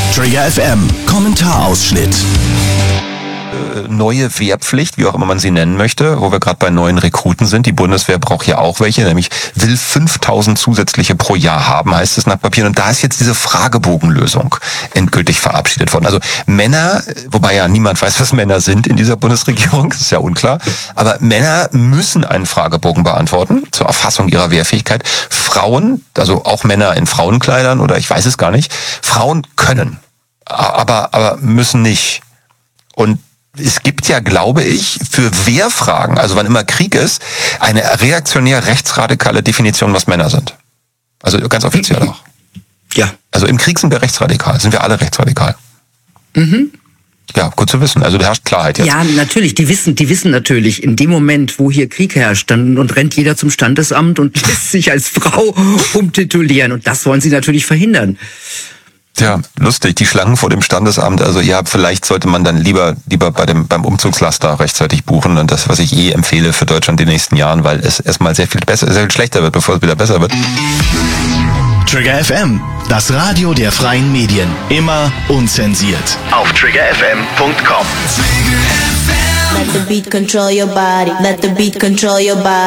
Trigger FM, Kommentarausschnitt. Neue Wehrpflicht, wie auch immer man sie nennen möchte, wo wir gerade bei neuen Rekruten sind. Die Bundeswehr braucht ja auch welche, nämlich will 5.000 zusätzliche pro Jahr haben, heißt es nach Papieren. Und da ist jetzt diese Fragebogenlösung endgültig verabschiedet worden. Also Männer, wobei ja niemand weiß, was Männer sind in dieser Bundesregierung, das ist ja unklar, aber Männer müssen einen Fragebogen beantworten zur Erfassung ihrer Wehrfähigkeit. Frauen, also auch Männer in Frauenkleidern oder ich weiß es gar nicht, Frauen können, aber müssen nicht. Und es gibt ja, glaube ich, für Wehrfragen, also wann immer Krieg ist, eine reaktionär rechtsradikale Definition, was Männer sind. Also ganz offiziell auch. Ja. Also im Krieg sind wir rechtsradikal, sind wir alle rechtsradikal. Mhm. Ja, gut zu wissen. Also da herrscht Klarheit jetzt. Ja, natürlich. Die wissen natürlich, in dem Moment, wo hier Krieg herrscht, dann und rennt jeder zum Standesamt und lässt sich als Frau umtitulieren. Und das wollen sie natürlich verhindern. Ja, lustig, die Schlangen vor dem Standesamt, also ja, vielleicht sollte man dann lieber beim Umzugslaster rechtzeitig buchen und das, was ich empfehle für Deutschland in den nächsten Jahren, weil es erstmal sehr viel schlechter wird, bevor es wieder besser wird. Trigger FM, das Radio der freien Medien, immer unzensiert. Auf triggerfm.com. Let the beat control your body. Let the beat control your body.